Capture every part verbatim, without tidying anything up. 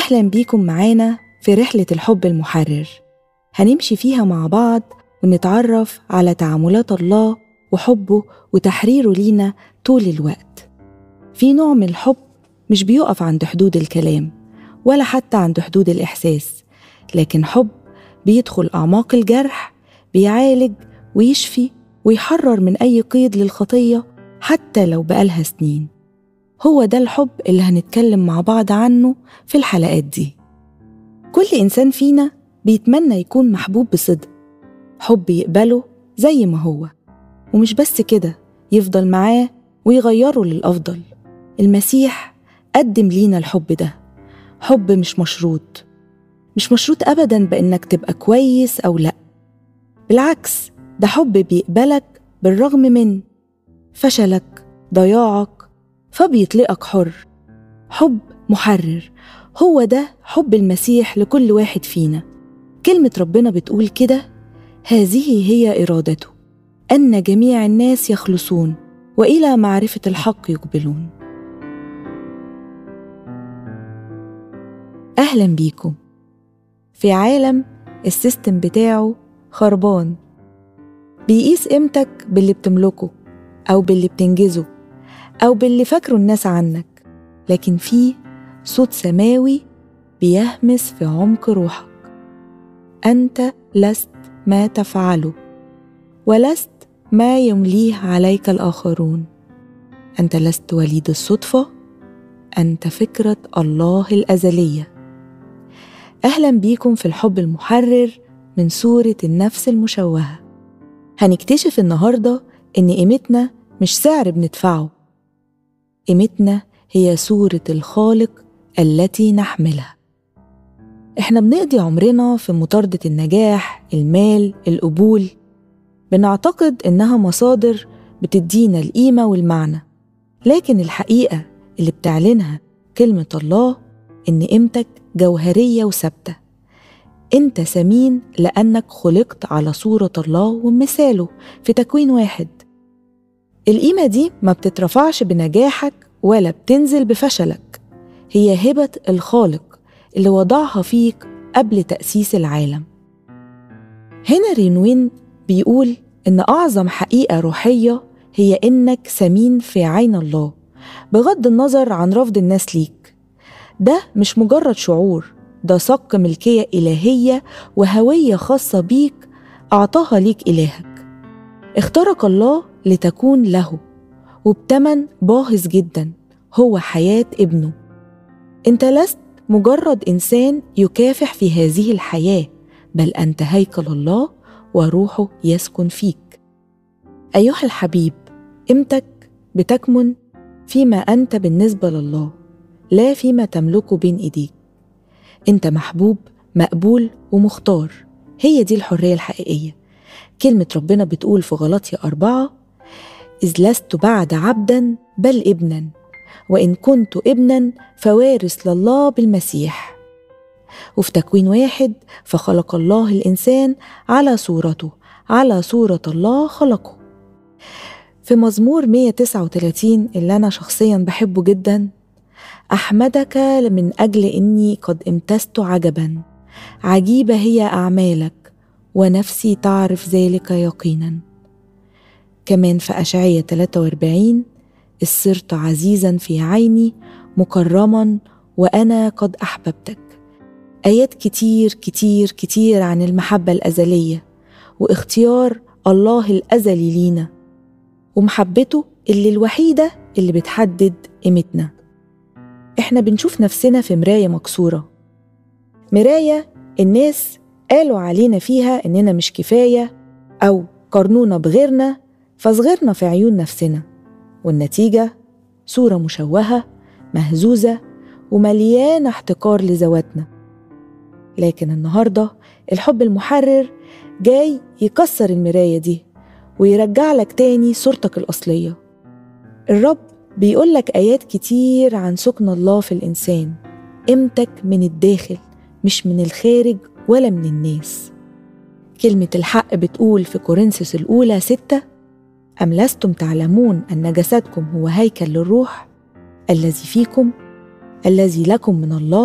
أهلا بيكم معانا في رحلة الحب المحرر. هنمشي فيها مع بعض ونتعرف على تعاملات الله وحبه وتحريره لينا طول الوقت. في نوع من الحب مش بيقف عند حدود الكلام ولا حتى عند حدود الإحساس، لكن حب بيدخل أعماق الجرح، بيعالج ويشفي ويحرر من أي قيد للخطية حتى لو بقالها سنين. هو ده الحب اللي هنتكلم مع بعض عنه في الحلقات دي. كل إنسان فينا بيتمنى يكون محبوب بصدق، حب يقبله زي ما هو، ومش بس كده، يفضل معاه ويغيره للأفضل. المسيح قدم لينا الحب ده، حب مش مشروط، مش مشروط أبداً بأنك تبقى كويس أو لأ. بالعكس، ده حب بيقبلك بالرغم من فشلك، ضياعك، فبيطلقك حر. حب محرر، هو ده حب المسيح لكل واحد فينا. كلمة ربنا بتقول كده: هذه هي إرادته، أن جميع الناس يخلصون وإلى معرفة الحق يقبلون. أهلا بيكم في عالم السيستم بتاعه خربان، بيقيس قيمتك باللي بتملكه أو باللي بتنجزه أو باللي فاكره الناس عنك، لكن فيه صوت سماوي بيهمس في عمق روحك: أنت لست ما تفعله، ولست ما يمليه عليك الآخرون. أنت لست وليد الصدفة، أنت فكرة الله الأزلية. أهلا بيكم في الحب المحرر من صورة النفس المشوهة. هنكتشف النهاردة إن قيمتنا مش سعر بندفعه، قيمتنا هي صورة الخالق التي نحملها. إحنا بنقضي عمرنا في مطاردة النجاح، المال، القبول، بنعتقد إنها مصادر بتدينا القيمة والمعنى، لكن الحقيقة اللي بتعلنها كلمة الله إن قيمتك جوهرية وثابتة. أنت ثمين لأنك خلقت على صورة الله ومثاله في تكوين واحد. القيمة دي ما بتترفعش بنجاحك ولا بتنزل بفشلك، هي هبة الخالق اللي وضعها فيك قبل تأسيس العالم. هنري نوين بيقول إن أعظم حقيقة روحية هي إنك ثمين في عين الله، بغض النظر عن رفض الناس ليك. ده مش مجرد شعور، ده صك ملكية إلهية وهوية خاصة بيك أعطاها ليك إلهك. اختارك الله لتكون له، وبتمن باهظ جدا هو حياة ابنه. انت لست مجرد إنسان يكافح في هذه الحياة، بل أنت هيكل الله وروحه يسكن فيك. أيها الحبيب، قيمتك بتكمن فيما أنت بالنسبة لله، لا فيما تملكه بين إيديك. أنت محبوب، مقبول ومختار، هي دي الحرية الحقيقية. كلمة ربنا بتقول في غلاطية أربعة: إذ لست بعد عبدا بل ابنا، وإن كنت ابنا فوارث لله بالمسيح. وفي تكوين واحد: فخلق الله الإنسان على صورته، على صورة الله خلقه. في مزمور مية وتسعة وثلاثين اللي أنا شخصيا بحبه جدا: أحمدك من أجل إني قد امتزت عجبا، عجيبة هي أعمالك ونفسي تعرف ذلك يقينا. كمان في أشعية ثلاثة وأربعين: إذ صرت عزيزا في عيني مكرما وأنا قد أحببتك. آيات كتير كتير كتير عن المحبة الأزلية واختيار الله الأزلي لينا ومحبته اللي الوحيدة اللي بتحدد قيمتنا. إحنا بنشوف نفسنا في مراية مكسورة، مراية الناس قالوا علينا فيها إننا مش كفاية أو قارنونا بغيرنا فصغرنا في عيون نفسنا، والنتيجة صورة مشوهة مهزوزة ومليانة احتقار لذواتنا. لكن النهاردة الحب المحرر جاي يكسر المراية دي ويرجع لك تاني صورتك الأصلية. الرب بيقولك آيات كتير عن سكن الله في الإنسان، قيمتك من الداخل مش من الخارج ولا من الناس. كلمة الحق بتقول في كورنثوس الأولى ستة: أم لستم تعلمون أن جسدكم هو هيكل للروح الذي فيكم الذي لكم من الله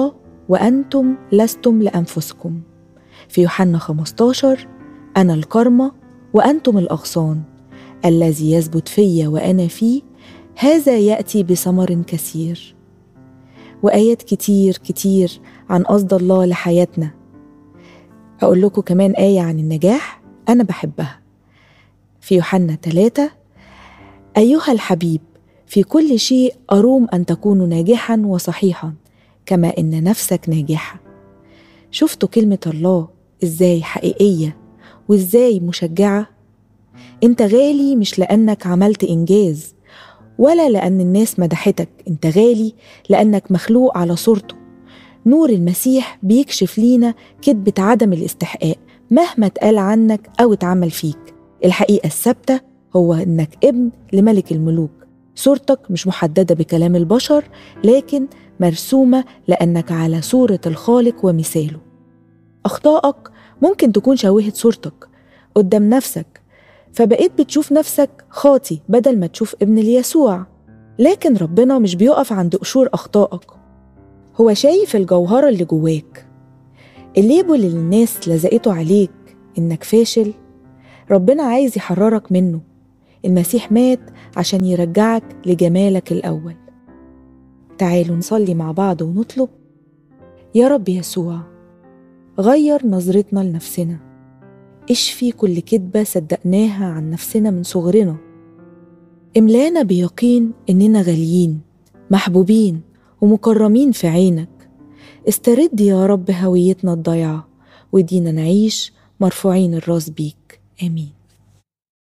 وأنتم لستم لأنفسكم. في يوحنا خمستاشر: أنا الكرمة وأنتم الأغصان، الذي يثبت في وأنا فيه هذا يأتي بثمر كثير. وآيات كتير كتير عن قصد الله لحياتنا. أقول لكم كمان آية عن النجاح أنا بحبها في يوحنا ثلاثة: أيها الحبيب، في كل شيء أروم أن تكونوا ناجحا وصحيحا كما إن نفسك ناجحة. شفتوا كلمة الله إزاي حقيقية وإزاي مشجعة؟ أنت غالي مش لأنك عملت إنجاز ولا لأن الناس مدحتك، أنت غالي لأنك مخلوق على صورته. نور المسيح بيكشف لينا كذبة عدم الاستحقاق مهما اتقال عنك أو اتعمل فيك. الحقيقة الثابتة هو إنك ابن لملك الملوك. صورتك مش محددة بكلام البشر، لكن مرسومة لأنك على صورة الخالق ومثاله. أخطائك ممكن تكون شوهت صورتك قدام نفسك، فبقيت بتشوف نفسك خاطي بدل ما تشوف ابن ليسوع. لكن ربنا مش بيقف عند قشور أخطائك، هو شايف الجوهرة اللي جواك. الليبل اللي الناس لزقته عليك إنك فاشل، ربنا عايز يحررك منه. المسيح مات عشان يرجعك لجمالك الأول. تعالوا نصلي مع بعض ونطلب: يا رب يسوع، غير نظرتنا لنفسنا، اشفي كل كذبة صدقناها عن نفسنا من صغرنا، املانا بيقين إننا غاليين محبوبين ومكرمين في عينك. استرد يا رب هويتنا الضيعة ودينا نعيش مرفوعين الراس بيك. آمين.